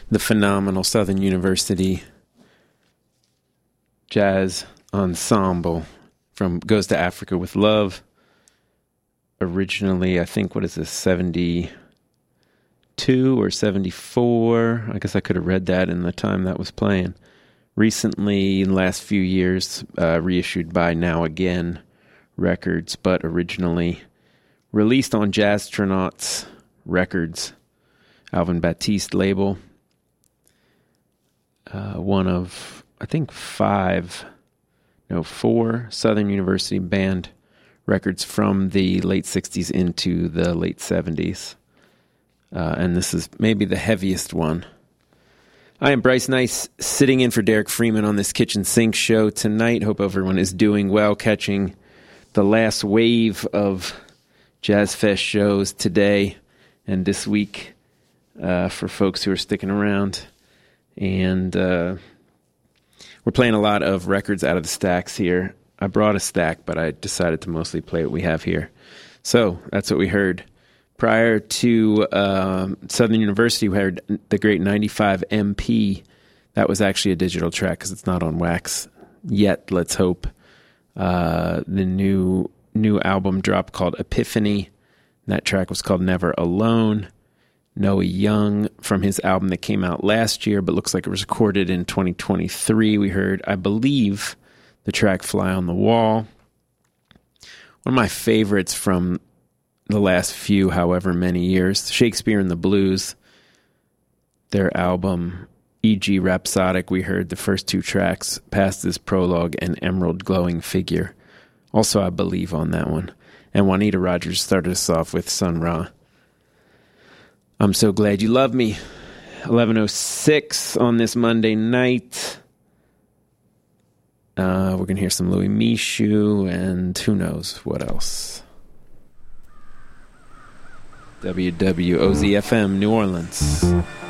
the phenomenal Southern University Jazz Ensemble from Goes to Africa with Love. Originally, I think, 72 or 74? I guess I could have read that in the time that was playing. Recently, in the last few years, reissued by Now Again Records, but originally released on Jazztronauts Records, Alvin Batiste label. One of, I think, 4 Southern University band records from the late 60s into the late 70s. And this is maybe the heaviest one. I am Bryce Nice, sitting in for Derek Freeman on this Kitchen Sink show tonight. Hope everyone is doing well, catching the last wave of Jazz Fest shows today and this week for folks who are sticking around. And we're playing a lot of records out of the stacks here. I brought a stack, but I decided to mostly play what we have here. So that's what we heard. Prior to Southern University, we heard the great 95 MP. That was actually a digital track because it's not on wax yet, let's hope. The new album drop called Epiphany. That track was called Never Alone. Noah Young from his album that came out last year, but looks like it was recorded in 2023. We heard, I believe, the track Fly on the Wall. One of my favorites from the last few, however many years, Shakespeare in the Blues, their album E.G. Rhapsodic. We heard the first 2 tracks, Past This Prologue and Emerald Glowing Figure. Also, I believe, on that one. And Juanita Rogers started us off with Sun Ra. I'm So Glad You Love Me. 11:06 on this Monday night. We're going to hear some Louis Michou and who knows what else. WWOZ-FM, New Orleans.